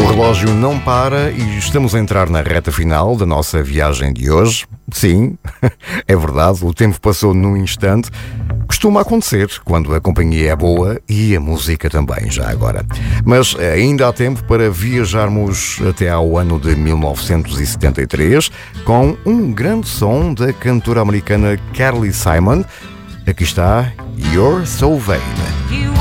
O relógio não para e estamos a entrar na reta final da nossa viagem de hoje. Sim, é verdade, o tempo passou num instante. Costuma acontecer quando a companhia é boa e a música também, já agora. Mas ainda há tempo para viajarmos até ao ano de 1973 com um grande som da cantora americana Carly Simon. Aqui está You're So Vain.